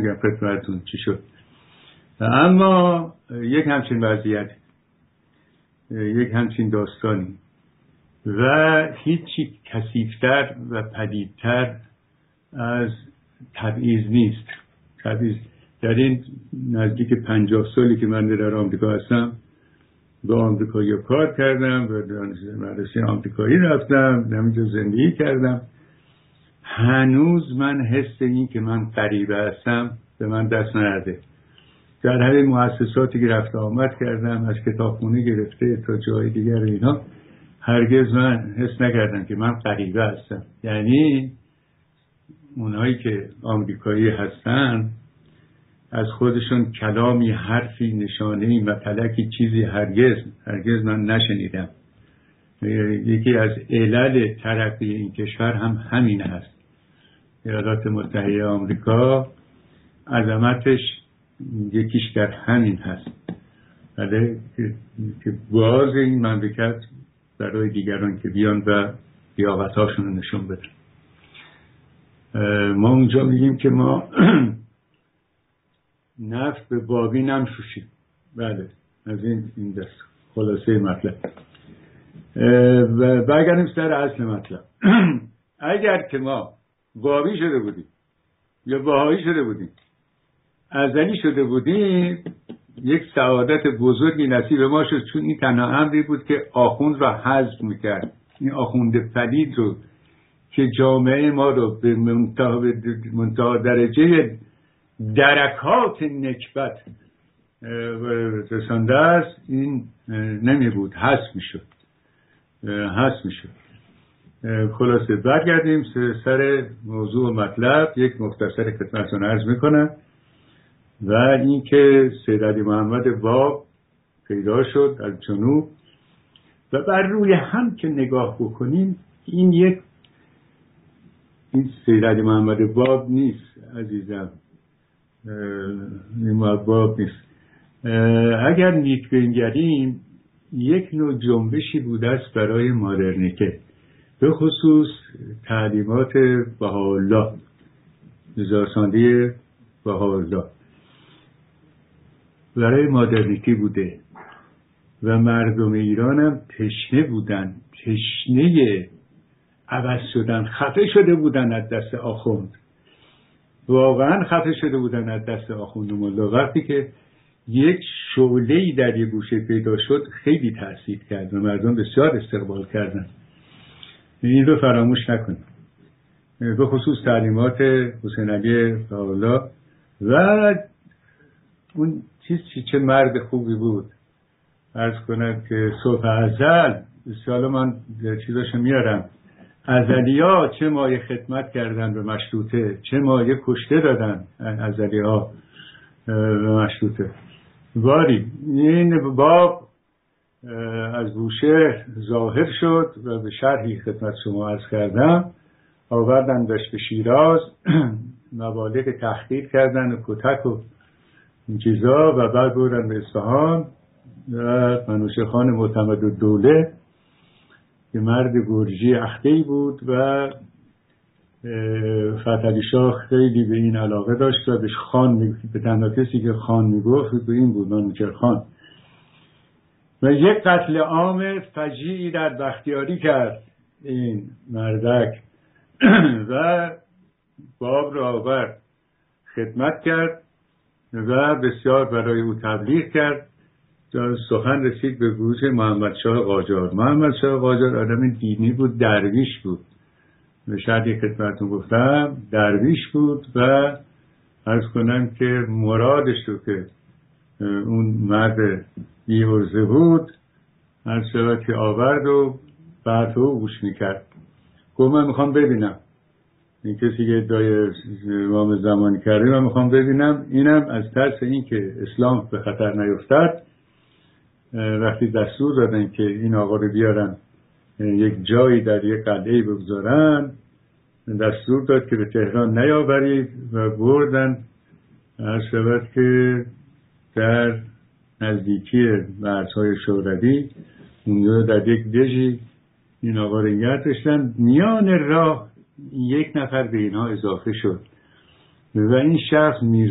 بگم خدمتتون چی شد. اما یک همچین وضعیت، یک همچین داستانی و هیچی کثیف‌تر و پدیدتر از تبعیض نیست. تبعیض در این نزدیک 50 سالی که من در آمریکا هستم، با آمریکایی کار کردم و مدرسه آمریکایی رفتم، همینجا زندگی کردم، هنوز من حس این که من غریبه هستم به من دست نرده. در همه مؤسساتی که رفت آمد کردم، از کتابخونه گرفته تا جای دیگر اینا، هرگز من حس نکردم که من غریبه هستم. یعنی اونهایی که آمریکایی هستن از خودشون کلامی، حرفی، نشانه‌ای، مطلقی، چیزی هرگز من نشنیدم. یکی از علل ترقی این کشور هم همین هست. ایالات متحده آمریکا عظمتش یکیش در همین هست، بله، که باز این مملکت برای دیگران که بیان و لیاقت‌هاشون رو نشون بدن. ما اونجا میگیم که ما نفت به بابی نمشوشیم. بله، از این دست خلاصه مطلب. و برگردیم سر اصل مطلب. اگر که ما بابی شده بودیم یا بهایی شده بودیم، ازلی شده بودیم، یک سعادت بزرگی نصیب ما شد، چون این تنها امری بود که آخوند را حذف میکرد. این آخوند پلید رو که جامعه ما رو به منتها درجه درکات نکبت رسانده است، این نمی بود، حذف میشد. خلاصه برگردیم سر موضوع و مطلب. یک مختصر خدمتتون عرض میکنم و این که سید علی محمد باب پیدا شد از جنوب و بر روی هم که نگاه بکنیم، این سید علی محمد باب نیست عزیزم، این باب نیست. اگر نیک بنگریم یک نوع جنبشی بوده است برای مدرنیته، به خصوص تعلیمات بهاءالله، نظارساندهی بهاءالله برای مدرنیته بوده و مردم ایران هم تشنه بودن، تشنه عوض شدن، خفه شده بودن از دست آخوند، واقعا خفه شده بودن از دست آخوند و ملا. وقتی که یک شعله‌ای در یک گوشه پیدا شد خیلی تأثیر کرد و مردم بسیار استقبال کردن. این رو فراموش نکنیم، به خصوص تعلیمات حسین علی بهاءالله. و اون چه مرد خوبی بود، عرض کنم که صبح ازل، بسیار من چیزاشو میارم، ازلیا چه مایه خدمت کردن به مشروطه، چه مایه کشته دادن ازلیا به مشروطه. باری این باب از بوشهر ظاهر شد و به شرحی خدمت شما عرض کردم، آوردن داشت به شیراز، مبالغ تحقیق کردن و کتک و این چیزا و بعد بردن به اصفهان و منوچهر معتمد الدوله که مرد گرجی اخته‌ای بود و فتحعلی شاه خیلی به این علاقه داشت و بهش خان به تنها کسی که خان میگفت به این بود، منوچهر خان. و یک قتل عام فجیعی در بختیاری کرد این مردک و باب را آورد خدمت کرد و بسیار برای او تبلیغ کرد. سخن رسید به گوش محمد شاه قاجار. محمد شاه قاجار آدم دینی بود، درویش بود، به شرطی خدمتون گفتم درویش بود و عرض کنم که مرادش رو که اون مرد بی‌عرضه بود عرض شود که آورد و بعد او گوش میکرد. گفت من میخوام ببینم این کسی که ادعای امام زمانی کرده، من میخوام ببینم. اینم از ترس این که اسلام به خطر نیفتد، وقتی دستور دادن که این آقا رو بیارن یک جایی در یک قلعه بگذارن، دستور داد که به تهران نیاورید و بردن عرض شود که در نزدیکی مرزهای شوروی، اونجا در یک دژی این آقا رو نگه داشتن. میان راه یک نفر به اینها اضافه شد و این شخص